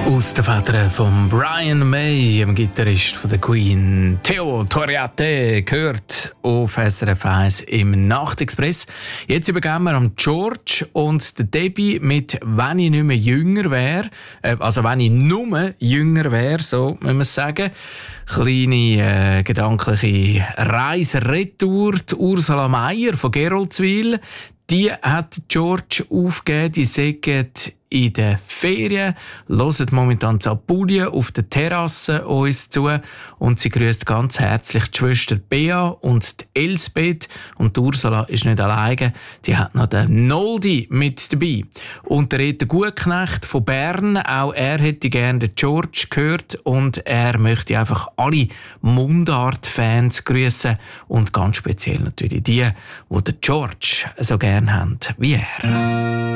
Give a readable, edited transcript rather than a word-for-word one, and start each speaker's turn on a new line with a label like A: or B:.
A: Aus den Federn von Brian May, dem Gitarrist von der Queen. Theo Toriate gehört auf SRF 1 im Nachtexpress. Jetzt übergeben wir an George und der Debbie mit «Wenn ich nicht mehr jünger wäre». Also «Wenn ich nur jünger wäre», so muss man sagen. Kleine gedankliche Reise retour. Die Ursula Meier von Geroldswil, die hat George aufgegeben. Die sagt in den Ferien, hört momentan in Apulien auf der Terrasse uns zu und sie grüßt ganz herzlich die Schwester Bea und die Elsbeth. Und die Ursula ist nicht alleine, die hat noch den Noldi mit dabei. Und der Reto Gutknecht von Bern, auch er hätte gerne den George gehört und er möchte einfach alle Mundart-Fans grüßen und ganz speziell natürlich die den George so gerne haben wie er.